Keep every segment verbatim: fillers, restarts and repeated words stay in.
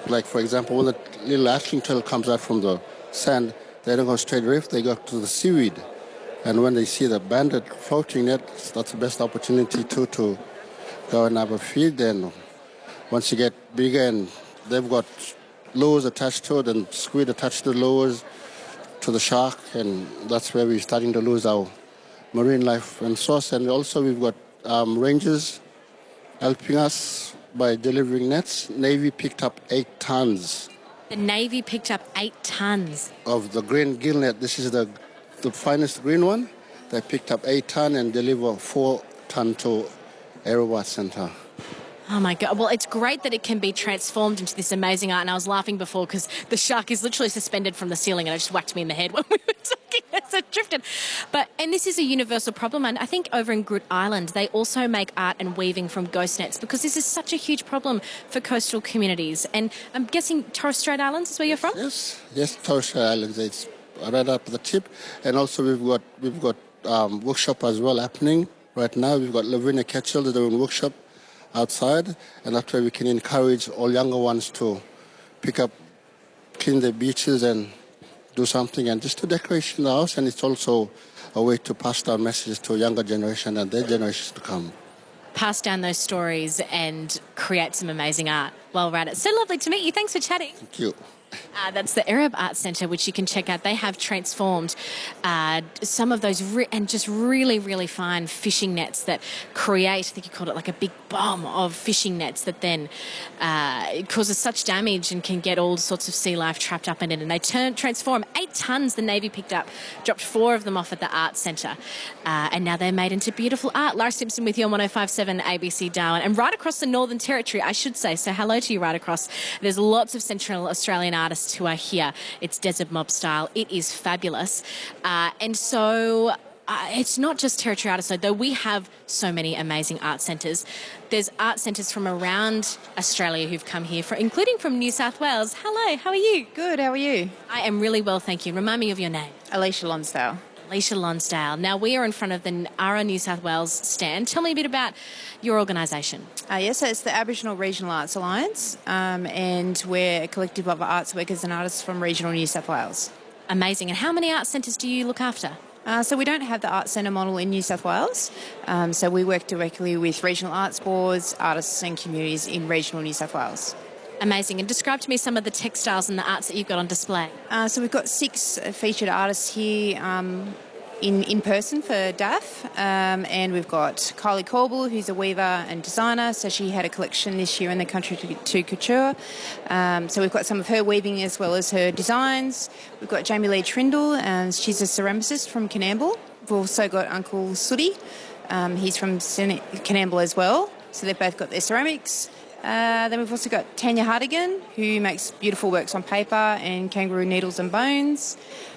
Like, for example, when the little ashling tail comes out from the sand, they don't go straight reef, they go to the seaweed. And when they see the banded floating net, that's the best opportunity too to go and have a feed. Then once you get bigger and they've got lures attached to it and squid attached to the lures to the shark, and that's where we're starting to lose our marine life and source. And also we've got um, rangers helping us by delivering nets. Navy picked up eight tons. The Navy picked up eight tons. Of the green gill net. This is the the finest green one. They picked up eight ton and deliver four ton to Aerobot Centre. Oh my God. Well, it's great that it can be transformed into this amazing art. And I was laughing before because the shark is literally suspended from the ceiling and it just whacked me in the head when we were talking as it drifted. But, and this is a universal problem. And I think over in Groote Eylandt, they also make art and weaving from ghost nets because this is such a huge problem for coastal communities. And I'm guessing Torres Strait Islands is where you're from? Yes, yes, Torres Strait Islands. It's right up the tip. And also we've got, we've got um, workshop as well happening right now. We've got Lavinia Ketchell doing workshop outside, and that's where we can encourage all younger ones to pick up, clean the beaches and do something, and just to decorate the house. And it's also a way to pass down messages to a younger generation and their generations to come. Pass down those stories and create some amazing art while we're at it. So lovely to meet you. Thanks for chatting. Thank you. Uh, that's the Arab Art Centre, which you can check out. They have transformed uh, some of those re- and just really, really fine fishing nets that create, I think you called it like a big bomb of fishing nets that then uh, it causes such damage and can get all sorts of sea life trapped up in it. And they turn, transform eight tonnes the Navy picked up, dropped four of them off at the Art Centre. Uh, and now they're made into beautiful art. Lara Simpson with you on one oh five point seven A B C Darwin. And right across the Northern Territory, I should say, so hello to you right across. There's lots of Central Australian artists who are here. It's Desert Mob style. It is fabulous. Uh, and so uh, it's not just Territory Artists, though we have so many amazing art centres. There's art centres from around Australia who've come here, for, including from New South Wales. Hello, how are you? Good, how are you? I am really well, thank you. Remind me of your name. Alicia Lonsdale. Alicia Lonsdale. Now, we are in front of the ARA New South Wales stand. Tell me a bit about your organisation. Uh, yes, so it's the Aboriginal Regional Arts Alliance, um, and we're a collective of arts workers and artists from regional New South Wales. Amazing. And how many art centres do you look after? Uh, so we don't have the Arts Centre model in New South Wales, um, so we work directly with regional arts boards, artists and communities in regional New South Wales. Amazing. And describe to me some of the textiles and the arts that you've got on display. Uh, so we've got six featured artists here um, in, in person for D A F, um, and we've got Kylie Corbell, who's a weaver and designer, so she had a collection this year in the Country to, to Couture. Um, so we've got some of her weaving as well as her designs. We've got Jamie Lee Trindle, and she's a ceramicist from Canamble. We've also got Uncle Sooty, um, he's from Canamble as well, so they've both got their ceramics. Uh, then we've also got Tanya Hardigan, who makes beautiful works on paper and kangaroo needles and bones.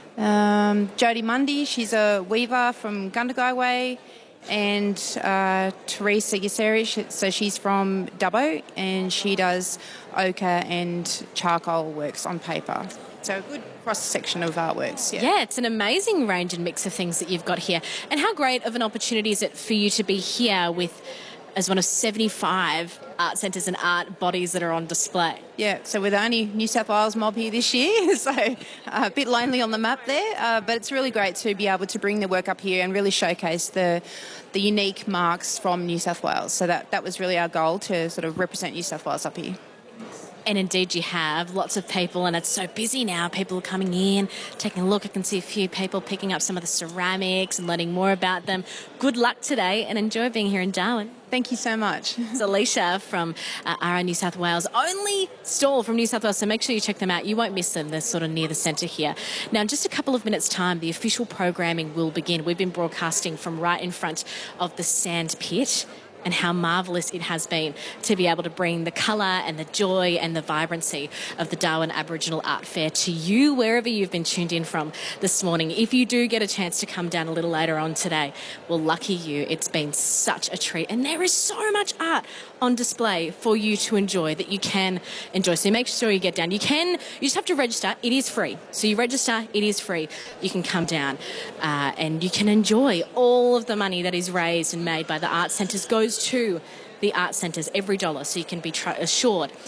Um, Jodie Mundy, she's a weaver from Gundagai Way. And uh, Teresa Yasseri, so she's from Dubbo, and she does ochre and charcoal works on paper. So a good cross-section of artworks, yeah. Yeah, it's an amazing range and mix of things that you've got here. And how great of an opportunity is it for you to be here with as one of seventy-five art centres and art bodies that are on display? Yeah, so we're the only New South Wales mob here this year, so uh, a bit lonely on the map there, uh, but it's really great to be able to bring the work up here and really showcase the the unique marks from New South Wales. So that, that was really our goal, to sort of represent New South Wales up here. And indeed you have lots of people, and it's so busy now. People are coming in, taking a look. I can see a few people picking up some of the ceramics and learning more about them. Good luck today and enjoy being here in Darwin. Thank you so much. It's Alicia from uh, ARA New South Wales, only stall from New South Wales, so make sure you check them out. You won't miss them. They're sort of near the centre here. Now, in just a couple of minutes' time, the official programming will begin. We've been broadcasting from right in front of the sand pit, and how marvellous it has been to be able to bring the colour and the joy and the vibrancy of the Darwin Aboriginal Art Fair to you wherever you've been tuned in from this morning. If you do get a chance to come down a little later on today, well, lucky you. It's been such a treat, and there is so much art on display for you to enjoy that you can enjoy. So make sure you get down. You can, you just have to register. It is free. So you register, it is free. You can come down uh, and you can enjoy all of the money that is raised and made by the art centres goes to the art centres, every dollar, so you can be tr- assured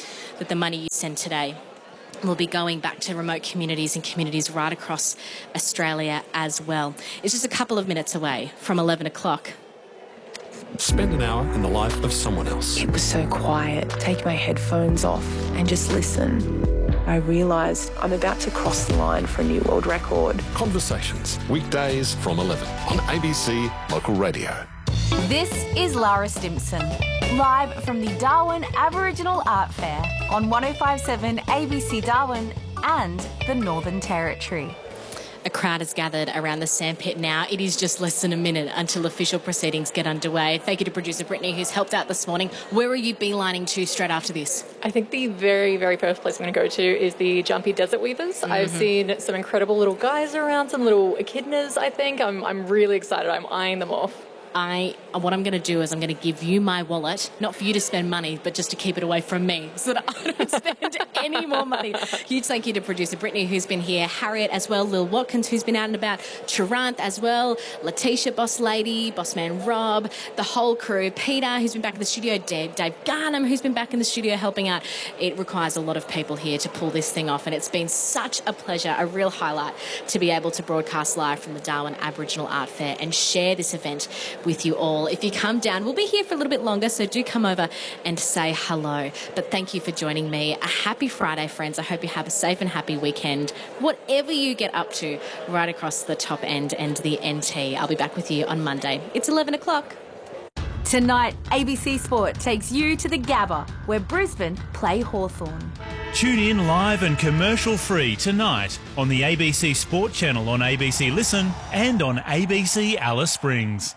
that the money you send today will be going back to remote communities and communities right across Australia as well. It's just a couple of minutes away from eleven o'clock. Spend an hour in the life of someone else. It was so quiet. Take my headphones off and just listen. I realised I'm about to cross the line for a new world record. Conversations, weekdays from eleven on A B C Local Radio. This is Lara Stimpson, live from the Darwin Aboriginal Art Fair on one oh five point seven A B C Darwin and the Northern Territory. A crowd has gathered around the sandpit now. It is just less than a minute until official proceedings get underway. Thank you to producer Brittany, who's helped out this morning. Where are you beelining to straight after this? I think the very, very first place I'm going to go to is the Jumpy Desert Weavers. Mm-hmm. I've seen some incredible little guys around, some little echidnas, I think. I'm, I'm really excited. I'm eyeing them off. I, what I'm going to do is I'm going to give you my wallet, not for you to spend money, but just to keep it away from me so that I don't spend any more money. Huge thank you to producer Brittany, who's been here, Harriet as well, Lil Watkins, who's been out and about, Charanth as well, Letitia, Boss Lady, Bossman Rob, the whole crew, Peter, who's been back in the studio, Dave, Dave Garnham, who's been back in the studio helping out. It requires a lot of people here to pull this thing off, and it's been such a pleasure, a real highlight to be able to broadcast live from the Darwin Aboriginal Art Fair and share this event with you all. If you come down, we'll be here for a little bit longer, so do come over and say hello. But thank you for joining me. A happy Friday, friends. I hope you have a safe and happy weekend, whatever you get up to right across the top end and the N T. I'll be back with you on Monday. It's eleven o'clock. Tonight, A B C Sport takes you to the Gabba, where Brisbane play Hawthorn. Tune in live and commercial-free tonight on the A B C Sport channel on A B C Listen and on A B C Alice Springs.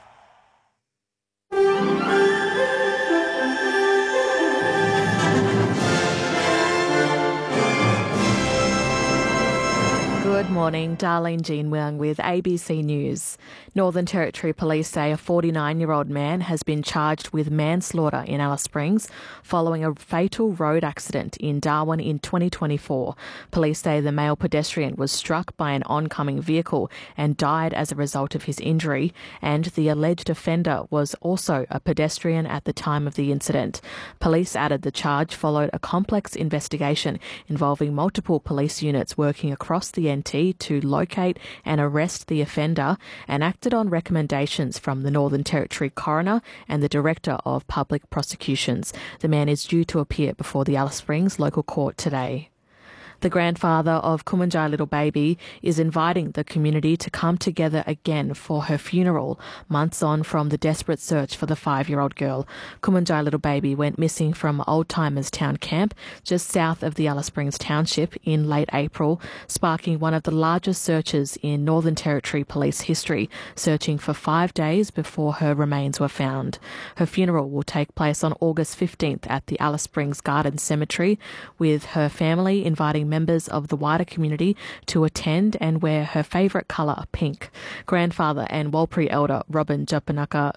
Good morning, Darlene Jean Wang with A B C News. Northern Territory Police say a forty-nine-year-old man has been charged with manslaughter in Alice Springs following a fatal road accident in Darwin in twenty twenty-four. Police say the male pedestrian was struck by an oncoming vehicle and died as a result of his injury, and the alleged offender was also a pedestrian at the time of the incident. Police added the charge followed a complex investigation involving multiple police units working across the N T to locate and arrest the offender, and acted on recommendations from the Northern Territory Coroner and the Director of Public Prosecutions. The man is due to appear before the Alice Springs Local Court today. The grandfather of Kumanjai Little Baby is inviting the community to come together again for her funeral, months on from the desperate search for the five-year-old girl. Kumanjai Little Baby went missing from Old Timers Town Camp, just south of the Alice Springs Township, in late April, sparking one of the largest searches in Northern Territory Police history, searching for five days before her remains were found. Her funeral will take place on August fifteenth at the Alice Springs Garden Cemetery, with her family inviting members of the wider community to attend and wear her favourite colour, pink. Grandfather and Walpri elder Robin Japanaka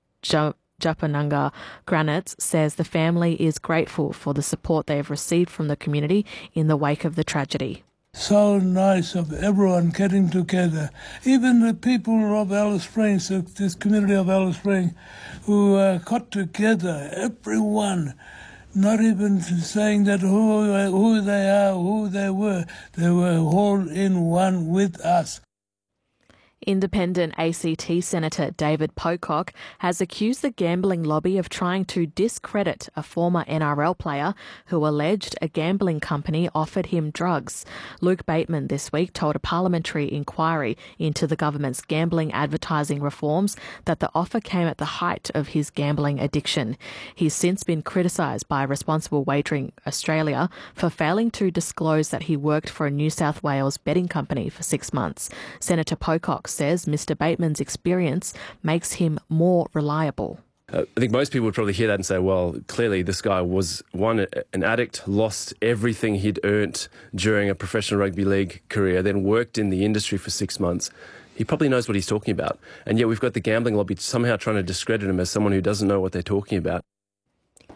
Japananga Granite says the family is grateful for the support they have received from the community in the wake of the tragedy. So nice of everyone getting together, even the people of Alice Springs, this community of Alice Springs, who uh, got together, everyone. Not even saying that who, who they are, who they were. They were all in one with us. Independent A C T Senator David Pocock has accused the gambling lobby of trying to discredit a former N R L player who alleged a gambling company offered him drugs. Luke Bateman this week told a parliamentary inquiry into the government's gambling advertising reforms that the offer came at the height of his gambling addiction. He's since been criticised by Responsible Wagering Australia for failing to disclose that he worked for a New South Wales betting company for six months. Senator Pocock says Mister Bateman's experience makes him more reliable. Uh, I think most people would probably hear that and say, well, clearly this guy was, one, an addict, lost everything he'd earned during a professional rugby league career, then worked in the industry for six months. He probably knows what he's talking about. And yet we've got the gambling lobby somehow trying to discredit him as someone who doesn't know what they're talking about.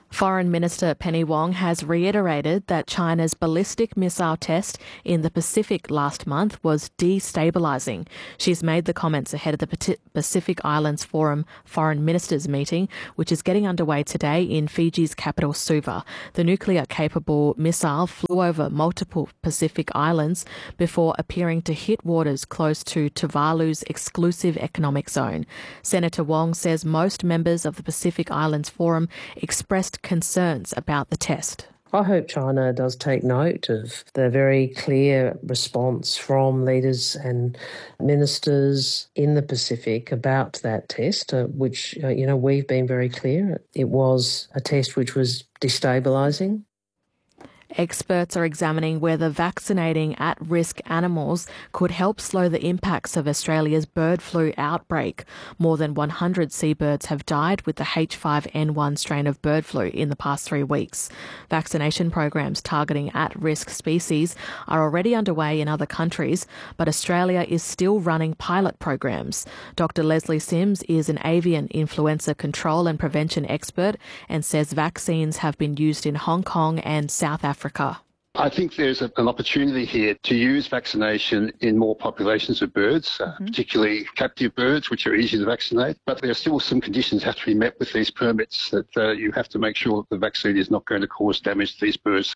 Foreign Minister Penny Wong has reiterated that China's ballistic missile test in the Pacific last month was destabilising. She's made the comments ahead of the Pacific Islands Forum Foreign Ministers meeting, which is getting underway today in Fiji's capital, Suva. The nuclear-capable missile flew over multiple Pacific islands before appearing to hit waters close to Tuvalu's exclusive economic zone. Senator Wong says most members of the Pacific Islands Forum expressed concerns about the test. I hope China does take note of the very clear response from leaders and ministers in the Pacific about that test, uh, which, uh, you know, we've been very clear. It was a test which was destabilising. Experts are examining whether vaccinating at-risk animals could help slow the impacts of Australia's bird flu outbreak. More than one hundred seabirds have died with the H five N one strain of bird flu in the past three weeks. Vaccination programs targeting at-risk species are already underway in other countries, but Australia is still running pilot programs. Doctor Leslie Sims is an avian influenza control and prevention expert and says vaccines have been used in Hong Kong and South Africa. Africa. I think there's a, an opportunity here to use vaccination in more populations of birds, uh, mm-hmm. particularly captive birds, which are easy to vaccinate. But there are still some conditions that have to be met with these permits, that uh, you have to make sure that the vaccine is not going to cause damage to these birds.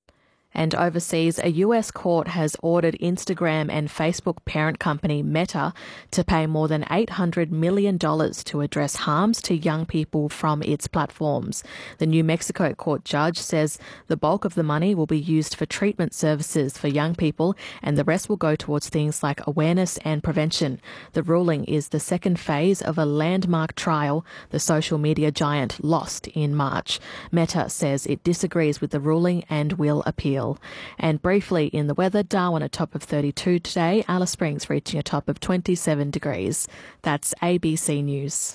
And overseas, a U S court has ordered Instagram and Facebook parent company Meta to pay more than eight hundred million dollars to address harms to young people from its platforms. The New Mexico court judge says the bulk of the money will be used for treatment services for young people and the rest will go towards things like awareness and prevention. The ruling is the second phase of a landmark trial the social media giant lost in March. Meta says it disagrees with the ruling and will appeal. And briefly in the weather, Darwin a top of thirty-two today, Alice Springs reaching a top of twenty-seven degrees. That's A B C News.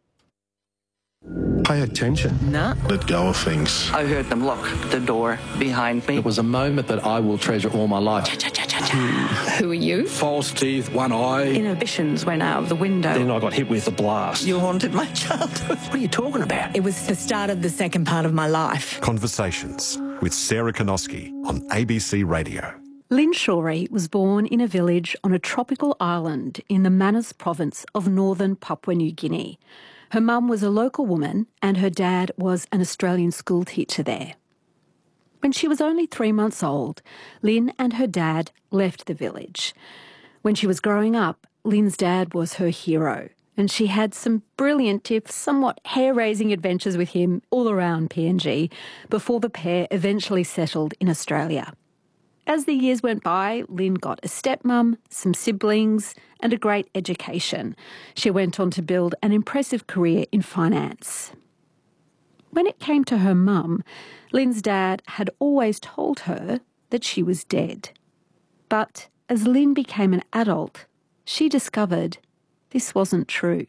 Pay attention. No. Let go of things. I heard them lock the door behind me. It was a moment that I will treasure all my life. Who are you? False teeth, one eye. Inhibitions went out of the window. Then I got hit with a blast. You haunted my childhood. What are you talking about? It was the start of the second part of my life. Conversations with Sarah Konoski on A B C Radio. Lynn Shorey was born in a village on a tropical island in the Manus province of northern Papua New Guinea. Her mum was a local woman and her dad was an Australian school teacher there. When she was only three months old, Lynn and her dad left the village. When she was growing up, Lynn's dad was her hero, and she had some brilliant, if somewhat hair-raising adventures with him all around P N G before the pair eventually settled in Australia. As the years went by, Lynn got a stepmum, some siblings, and a great education. She went on to build an impressive career in finance. When it came to her mum, Lynn's dad had always told her that she was dead. But as Lynn became an adult, she discovered this wasn't true.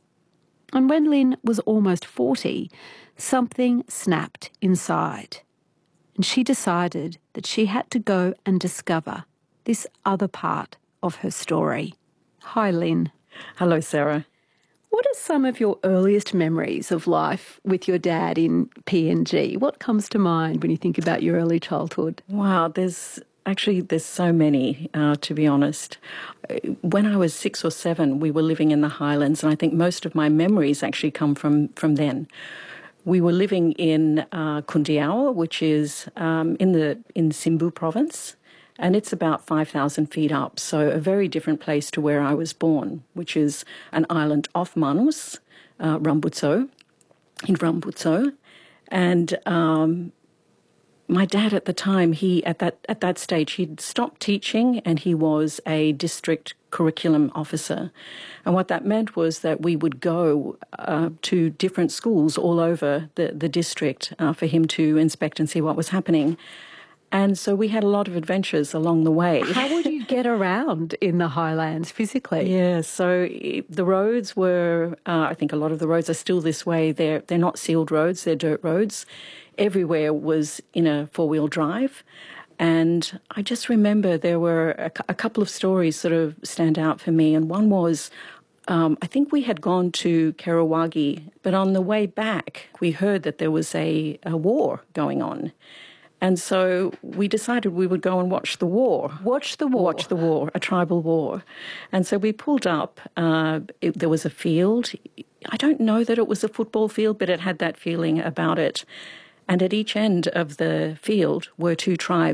And when Lynn was almost forty, something snapped inside. And she decided that she had to go and discover this other part of her story. Hi, Lynn. Hello, Sarah. What are some of your earliest memories of life with your dad in P N G? What comes to mind when you think about your early childhood? Wow, there's actually there's so many, uh, to be honest. When I was six or seven, we were living in the Highlands, and I think most of my memories actually come from, from then. We were living in uh, Kundiawa, which is um, in the in Simbu province, and it's about five thousand feet up, so a very different place to where I was born, which is an island off Manus, uh, Rambutso, in Rambutso. And um, my dad at the time, he at that at that stage, he'd stopped teaching and he was a district curriculum officer. And what that meant was that we would go uh, to different schools all over the, the district uh, for him to inspect and see what was happening. And so we had a lot of adventures along the way. How would you get around in the highlands physically? Yeah, so the roads were, uh, I think a lot of the roads are still this way. They're, they're not sealed roads, they're dirt roads. Everywhere was in a four-wheel drive. And I just remember there were a, a couple of stories sort of stand out for me. And one was um, I think we had gone to Karawagi, but on the way back, we heard that there was a, a war going on. And so we decided we would go and watch the war. Watch the war? Watch the war, a tribal war. And so we pulled up. Uh, it, there was a field. I don't know that it was a football field, but it had that feeling about it. And at each end of the field were two tribes.